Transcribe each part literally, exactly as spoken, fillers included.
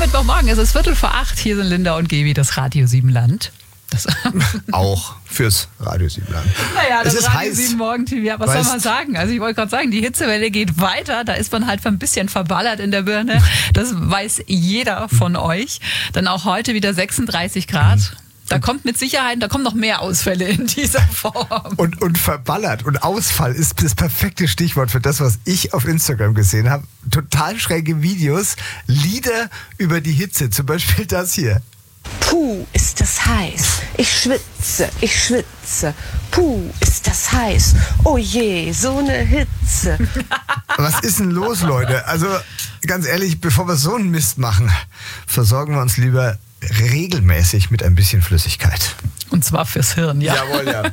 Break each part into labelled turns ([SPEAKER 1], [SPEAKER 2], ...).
[SPEAKER 1] Mittwochmorgen, es ist Viertel vor acht. Hier sind Linda und Gebi, das Radio Siebenland. Das
[SPEAKER 2] Auch fürs Radio Siebenland.
[SPEAKER 1] Naja, das
[SPEAKER 2] es ist
[SPEAKER 1] Radio
[SPEAKER 2] heiß.
[SPEAKER 1] sieben Morgen T V, ja, was
[SPEAKER 2] Weißt,
[SPEAKER 1] soll man sagen? Also ich wollte gerade sagen, die Hitzewelle geht weiter, da ist man halt ein bisschen verballert in der Birne. Das weiß jeder von euch. Dann auch heute wieder sechsunddreißig Grad. Da kommt mit Sicherheit, da kommen noch mehr Ausfälle in dieser Form.
[SPEAKER 2] Und, und verballert und Ausfall ist das perfekte Stichwort für das, was ich auf Instagram gesehen habe. Total schräge Videos, Lieder über die Hitze, zum Beispiel das hier.
[SPEAKER 3] Puh, ist das heiß. Ich schwitze, ich schwitze. Puh, ist das heiß. Oh je, so eine Hitze.
[SPEAKER 2] Was ist denn los, Leute? Also ganz ehrlich, bevor wir so einen Mist machen, versorgen wir uns lieber regelmäßig mit ein bisschen Flüssigkeit.
[SPEAKER 1] Und zwar fürs Hirn, ja.
[SPEAKER 2] Jawohl, ja.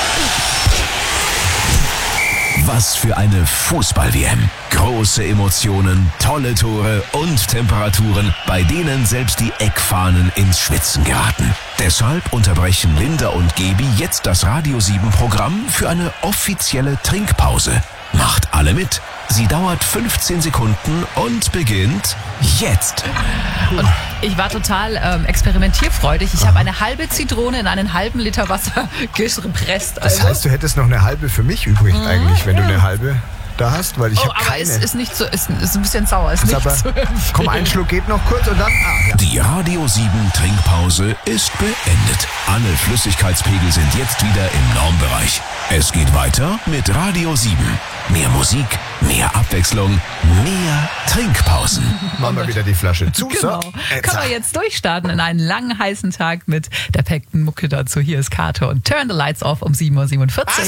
[SPEAKER 4] Was für eine Fußball-W M. Große Emotionen, tolle Tore und Temperaturen, bei denen selbst die Eckfahnen ins Schwitzen geraten. Deshalb unterbrechen Linda und Gebi jetzt das Radio sieben Programm für eine offizielle Trinkpause. Macht alle mit. Sie dauert fünfzehn Sekunden und beginnt jetzt.
[SPEAKER 1] Und ich war total ähm, experimentierfreudig. Ich habe eine halbe Zitrone in einen halben Liter Wasser gepresst.
[SPEAKER 2] Das
[SPEAKER 1] Also.
[SPEAKER 2] heißt, du hättest noch eine halbe für mich übrig mhm, eigentlich, wenn ja. du eine halbe da hast, weil ich
[SPEAKER 1] oh,
[SPEAKER 2] habe keine.
[SPEAKER 1] Aber es ist nicht so, ist, ist ein bisschen sauer. Ist,
[SPEAKER 2] ist
[SPEAKER 1] nicht
[SPEAKER 2] aber,
[SPEAKER 1] so
[SPEAKER 2] komm, ein Schluck geht noch kurz und dann. Ah, ja.
[SPEAKER 4] Die Radio sieben Trinkpause ist beendet. Alle Flüssigkeitspegel sind jetzt wieder im Normbereich. Es geht weiter mit Radio sieben. Mehr Musik, mehr Abwechslung, mehr Trinkpausen.
[SPEAKER 2] Machen wir wieder die Flasche zu.
[SPEAKER 1] Genau.
[SPEAKER 2] So,
[SPEAKER 1] können wir jetzt durchstarten in einen langen, heißen Tag mit der perfekten Mucke dazu. Hier ist Kato und Turn the Lights Off um sieben Uhr siebenundvierzig.